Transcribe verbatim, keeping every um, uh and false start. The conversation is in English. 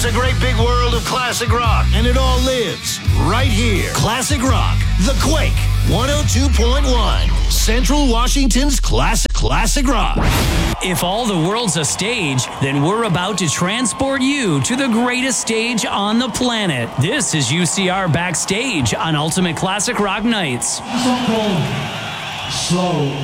It's a great big world of classic rock, and it all lives right here. Classic Rock, The Quake, one oh two point one, Central Washington's classic classic rock. If all the world's a stage, then we're about to transport you to the greatest stage on the planet. This is U C R Backstage on Ultimate Classic Rock Nights. Song called Slow.